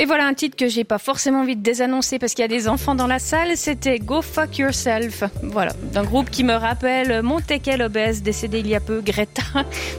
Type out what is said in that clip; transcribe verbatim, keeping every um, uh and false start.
Et voilà un titre que j'ai pas forcément envie de désannoncer parce qu'il y a des enfants dans la salle. C'était Go Fuck Yourself. Voilà, d'un groupe qui me rappelle mon teckel obèse décédé il y a peu, Greta.